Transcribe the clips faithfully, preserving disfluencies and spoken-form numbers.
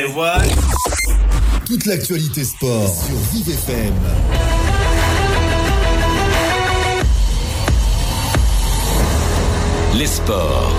What? Toute l'actualité sport sur Vive F M. Les sports.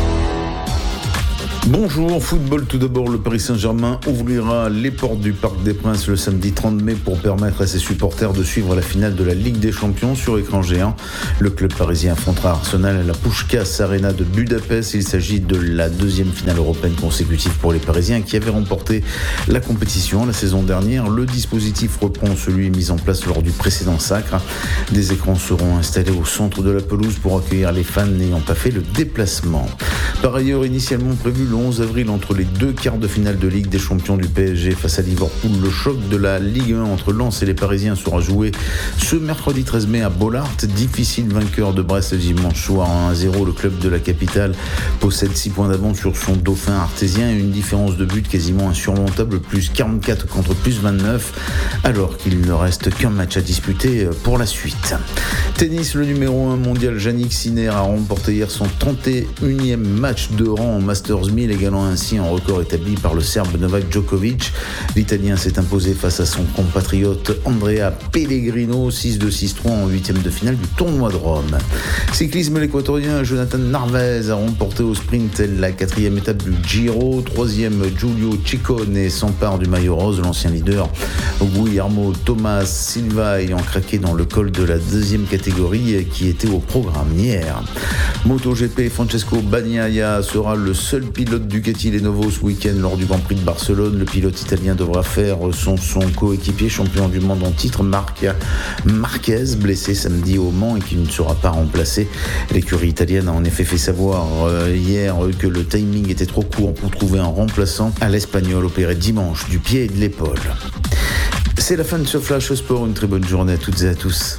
Bonjour, football tout d'abord. Le Paris Saint-Germain ouvrira les portes du Parc des Princes le samedi trente mai pour permettre à ses supporters de suivre la finale de la Ligue des Champions sur écran géant. Le club parisien affrontera Arsenal à la Puskás Arena de Budapest. Il s'agit de la deuxième finale européenne consécutive pour les Parisiens qui avaient remporté la compétition la saison dernière. Le dispositif reprend celui mis en place lors du précédent sacre. Des écrans seront installés au centre de la pelouse pour accueillir les fans n'ayant pas fait le déplacement. Par ailleurs, initialement prévu le onze avril entre les deux quarts de finale de Ligue des Champions du P S G face à Liverpool, le choc de la Ligue un entre Lens et les Parisiens sera joué ce mercredi treize mai à Bollaert. Difficile vainqueur de Brest dimanche soir un à zéro. Le club de la capitale possède six points d'avance sur son dauphin artésien et une différence de but quasiment insurmontable, plus quarante-quatre contre plus vingt-neuf, alors qu'il ne reste qu'un match à disputer pour la suite. Tennis, le numéro un mondial Jannik Sinner a remporté hier son trente et unième match de rang en Masters mille, égalant ainsi un record établi par le Serbe Novak Djokovic. L'Italien s'est imposé face à son compatriote Andrea Pellegrino, six deux six trois en huitième de finale du tournoi de Rome. Cyclisme, l'Équatorien Jonathan Narvaez a remporté au sprint la quatrième étape du Giro. Troisième, Giulio Ciccone s'empare du maillot rose, l'ancien leader Guillermo Thomas Silva ayant craqué dans le col de la deuxième catégorie qui était au programme hier. MotoGP, Francesco Bagnaia sera le seul pilote Ducati Lenovo ce week-end lors du Grand Prix de Barcelone. Le pilote italien devra faire son, son coéquipier champion du monde en titre, Marc Marquez, blessé samedi au Mans et qui ne sera pas remplacé. L'écurie italienne a en effet fait savoir euh, hier que le timing était trop court pour trouver un remplaçant à l'Espagnol opéré dimanche du pied et de l'épaule. C'est la fin de ce Flash Sport. Une très bonne journée à toutes et à tous.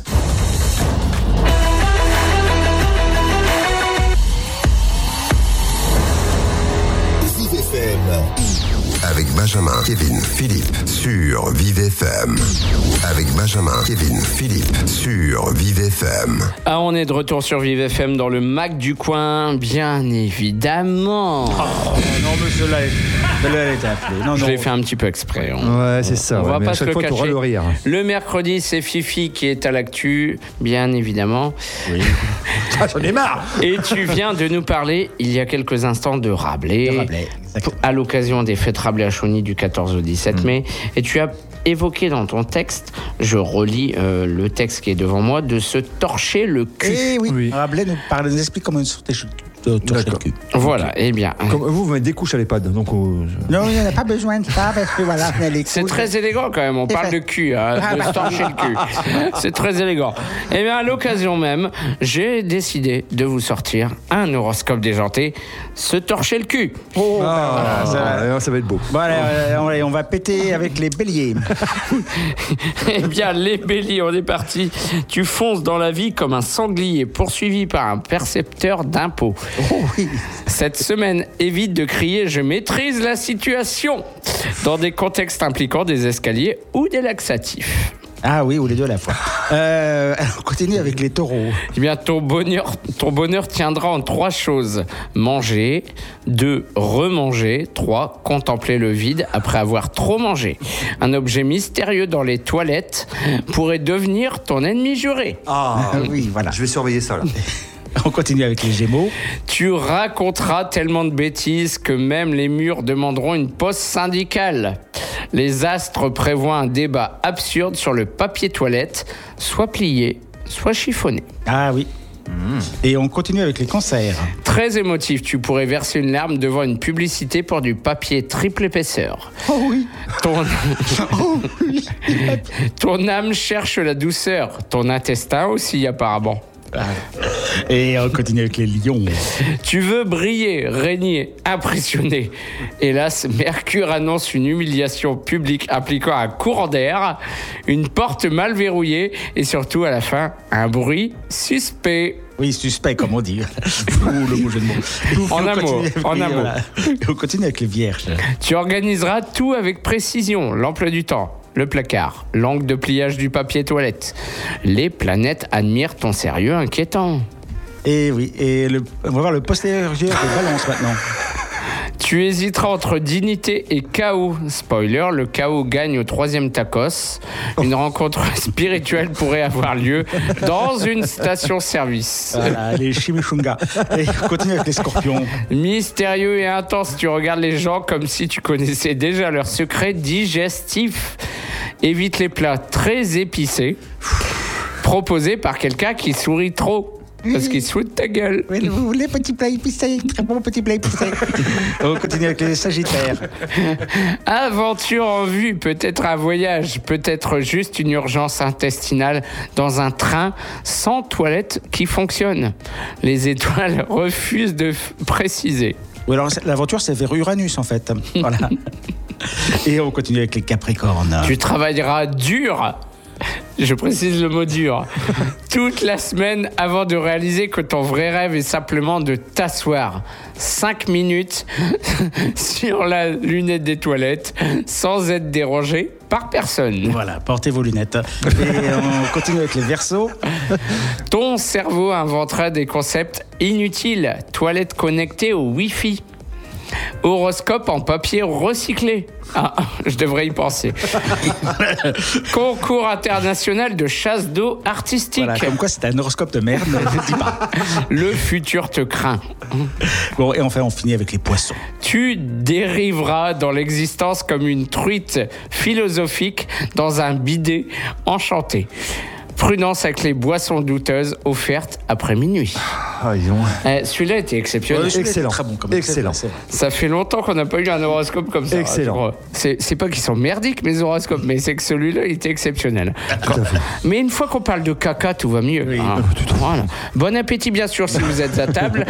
Avec Benjamin, Kevin, Philippe sur Vive F M. Avec Benjamin, Kevin, Philippe sur Vive F M. Ah, on est de retour sur Vive F M dans le Mac du coin, bien évidemment. Oh, non, mais cela est appelé. Non, Je non. l'ai fait un petit peu exprès. On, ouais, c'est ça. On ouais, va mais pas à se chaque le fois, tu auras cacher. le rire. Le mercredi, c'est Fifi qui est à l'actu, bien évidemment. Oui. Ah, j'en ai marre. Et tu viens de nous parler, il y a quelques instants, de Rabelais. De Rabelais, exactement. À l'occasion des fêtes Rabelais à Chauny du quatorze au dix-sept Mmh. mai. Et tu as évoqué dans ton texte, je relis euh, le texte qui est devant moi, de se torcher le cul. Eh oui, Oui. Rabelais nous, parle, nous explique comment se torcher le cul. Voilà, eh bien. Comme vous, vous mettez des couches à l'EHPAD. Donc, euh, Non, il n'y en a pas besoin de ça, parce que voilà, les C'est couilles- très élégant quand même, on C'est parle fait. de cul, hein, de se torcher le cul. C'est très élégant. Eh bien, à l'occasion même, j'ai décidé de vous sortir un horoscope déjanté, se torcher le cul. Oh, ben ah, voilà, ça- ça... ça va être beau. Bon, allez, euh, on, allez, on va péter avec les béliers. Eh bien, les béliers, on est parti. Tu fonces dans la vie comme un sanglier poursuivi par un percepteur d'impôts. Oh oui. Cette semaine, évite de crier « Je maîtrise la situation » dans des contextes impliquant des escaliers ou des laxatifs. Ah oui, ou les deux à la fois. Euh, alors, on continue avec les taureaux. Eh bien, ton bonheur, ton bonheur tiendra en trois choses. Manger, deux, remanger, trois, contempler le vide après avoir trop mangé. Un objet mystérieux dans les toilettes pourrait devenir ton ennemi juré. Ah, oui, voilà. Je vais surveiller ça, là. On continue avec les gémeaux. Tu raconteras tellement de bêtises que même les murs demanderont une pause syndicale. Les astres prévoient un débat absurde sur le papier toilette, soit plié, soit chiffonné. Ah oui. Mmh. Et on continue avec les cancers. Très émotif, tu pourrais verser une larme devant une publicité pour du papier triple épaisseur. Oh oui. Ton... Oh oui. Ton âme cherche la douceur, ton intestin aussi apparemment. Et on continue avec les lions. Tu veux briller, régner, impressionner. Hélas, Mercure annonce une humiliation publique impliquant un courant d'air, une porte mal verrouillée et surtout à la fin, un bruit suspect. Oui, suspect, comme on dit. Ouh, le mot jeu de mots. En un mot, en un mot. On continue avec les vierges. Tu organiseras tout avec précision, l'emploi du temps, le placard, l'angle de pliage du papier toilette. Les planètes admirent ton sérieux inquiétant. Et oui, et le, on va voir le postérieur de Balance maintenant. Tu hésiteras entre dignité et chaos. Spoiler, le chaos gagne au troisième tacos. Une rencontre spirituelle pourrait avoir lieu dans une station-service. Voilà, les chimichungas. Et on continue avec les scorpions. Mystérieux et intense, tu regardes les gens comme si tu connaissais déjà leurs secrets digestifs. Évite les plats très épicés, proposés par quelqu'un qui sourit trop. Parce qu'il se fout de ta gueule. Oui, vous voulez petit plat épicé, très bon petit plat épicé. On continue avec les sagittaires. Aventure en vue, peut-être un voyage, peut-être juste une urgence intestinale dans un train sans toilette qui fonctionne. Les étoiles refusent de f- préciser. Ou alors l'aventure, c'est vers Uranus en fait. Voilà. Et on continue avec les capricornes. Tu travailleras dur. Je précise le mot dur. Toute la semaine avant de réaliser que ton vrai rêve est simplement de t'asseoir cinq minutes sur la lunette des toilettes sans être dérangé par personne. Voilà, portez vos lunettes. Et on continue avec les Verseaux. Ton cerveau inventera des concepts inutiles. Toilette connectée au Wi-Fi. Horoscope en papier recyclé. Ah, je devrais y penser. Concours international de chasse d'eau artistique. Voilà, comme quoi c'est un horoscope de merde, mais je ne dis pas. Le futur te craint. Bon, et enfin, on finit avec les poissons. Tu dériveras dans l'existence comme une truite philosophique dans un bidet enchanté. Prudence avec les boissons douteuses offertes après minuit. Ah, ils ont... Eh, celui-là était exceptionnel. Ouais, celui-là Excellent. était très bon, quand même. Excellent. C'est vrai. Ça fait longtemps qu'on n'a pas eu un horoscope comme ça. Excellent. je crois. C'est, c'est pas qu'ils sont merdiques, mes horoscopes, mais c'est que celui-là, il était exceptionnel. Mais une fois qu'on parle de caca, tout va mieux. Oui. hein. Voilà. Bon appétit, bien sûr, si vous êtes à table.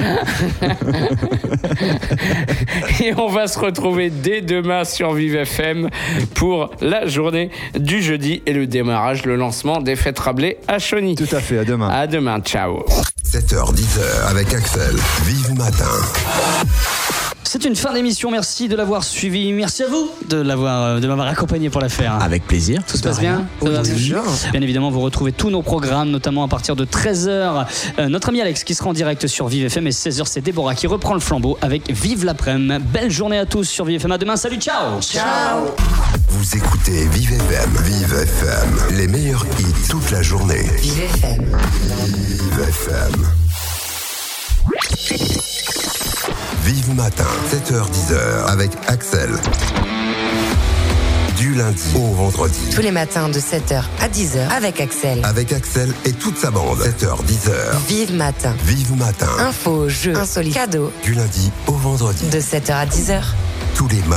Et on va se retrouver dès demain sur Vive F M pour la journée du jeudi et le démarrage, le lancement des fêtes Rabelais à Chauny. Tout à fait, à demain. À demain, ciao. sept heures dix avec Axel. Vive matin. C'est une fin d'émission, merci de l'avoir suivi, merci à vous de l'avoir, de m'avoir accompagné pour la faire. Avec plaisir. Tout se passe bien. Ça va, vous Bien évidemment, vous retrouvez tous nos programmes, notamment à partir de treize heures. Euh, notre ami Alex qui sera en direct sur Vive F M et seize heures, c'est Déborah qui reprend le flambeau avec Vive l'après-midi. Belle journée à tous sur Vive F M. À demain, salut, ciao. Ciao. Vous écoutez Vive F M. Vive F M. Les meilleurs hits toute la journée. Vive F M. Vive F M. Vive matin, sept heures dix avec Axel. Du lundi au vendredi. Tous les matins de sept heures à dix heures avec Axel. Avec Axel et toute sa bande. sept heures dix. Vive matin. Vive matin. Info, jeux, insolites, cadeaux. Du lundi au vendredi. De sept heures à dix heures. Tous les matins.